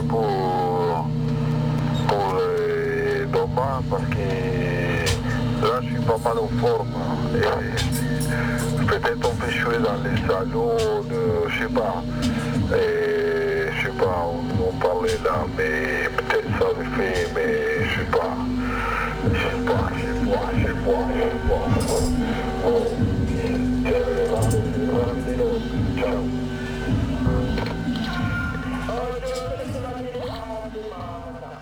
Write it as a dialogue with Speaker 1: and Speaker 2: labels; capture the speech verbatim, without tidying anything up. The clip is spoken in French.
Speaker 1: pour, pour les demain parce que là je suis pas mal en forme. Et peut-être on peut jouer dans les salons, de, je sais pas. Et je sais pas, on, on parlait là, mais peut-être ça le fait, mais je sais pas. Je sais pas, je sais pas, je sais pas, je sais pas. Oh.